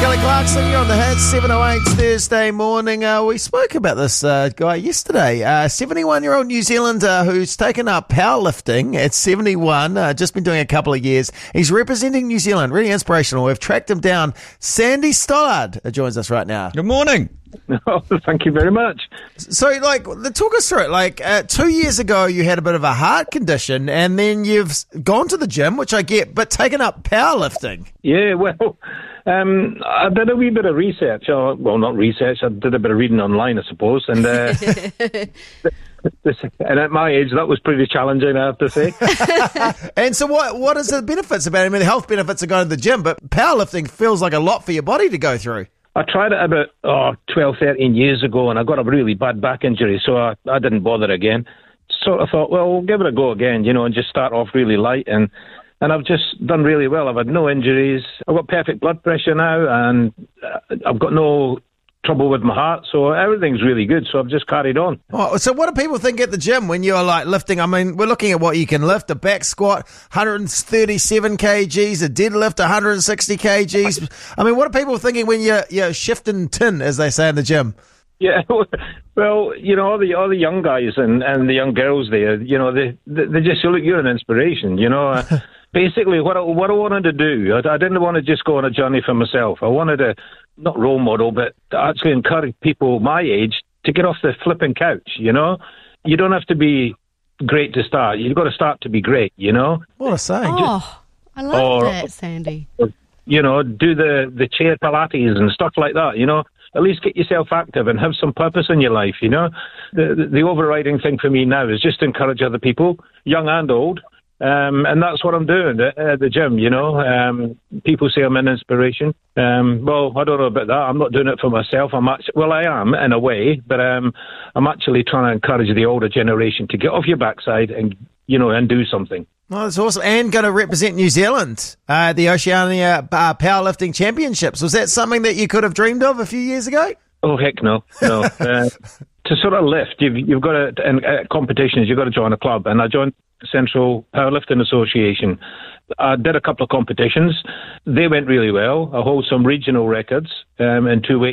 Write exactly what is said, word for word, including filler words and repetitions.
Kelly Clarkson, you're on the hit, seven oh eight Thursday morning. Uh, we spoke about this uh, guy yesterday, uh, seventy-one-year-old New Zealander who's taken up powerlifting at seventy-one, uh, just been doing a couple of years. He's representing New Zealand, really inspirational. We've tracked him down. Sandy Stollard joins us right now. Good morning. Oh, thank you very much. So, like, talk us through it. Like, uh, two years ago, you had a bit of a heart condition, and then you've gone to the gym, which I get, but taken up powerlifting. Yeah, well, um, I did a wee bit of research. Or, well, not research. I did a bit of reading online, I suppose. And uh, and at my age, that was pretty challenging, I have to say. And so, what what is the benefits about it? I mean, the health benefits of going to the gym, but powerlifting feels like a lot for your body to go through. I tried it about oh, twelve, thirteen years ago, and I got a really bad back injury, so I, I didn't bother again. Sort of thought, well, we'll give it a go again, you know, and just start off really light. And, and I've just done really well. I've had no injuries. I've got perfect blood pressure now, and I've got no trouble with my heart, so everything's really good, so I've just carried on. Oh, so what do people think at the gym when you're like lifting? I mean, we're looking at what you can lift: a back squat, one hundred thirty-seven kilograms, a deadlift, one hundred sixty kilograms. I mean, what are people thinking when you're, you're shifting tin, as they say in the gym? Yeah, well, you know, all the all the young guys and, and the young girls there, you know, they they, they just look, you're an inspiration, you know. Basically, what I, what I wanted to do, I, I didn't want to just go on a journey for myself. I wanted to, not role model, but to actually encourage people my age to get off the flipping couch, you know? You don't have to be great to start. You've got to start to be great, you know? What a saying. Oh, I love or, that, Sandy. You know, do the, the chair Pilates and stuff like that, you know? At least get yourself active and have some purpose in your life, you know? The, the, the overriding thing for me now is just to encourage other people, young and old. Um, and that's what I'm doing at, at the gym, you know. Um, people say I'm an inspiration. Um, well, I don't know about that. I'm not doing it for myself. I'm actually, well, I am in a way, but um, I'm actually trying to encourage the older generation to get off your backside and, you know, and do something. Oh, that's awesome. And going to represent New Zealand, uh, the Oceania uh, Powerlifting Championships. Was that something that you could have dreamed of a few years ago? Oh, heck no, no. uh, to sort of lift, you've, you've got to, in uh, competitions, you've got to join a club. And I joined Central Powerlifting Association. I did a couple of competitions. They went really well. I hold some regional records um, in two weight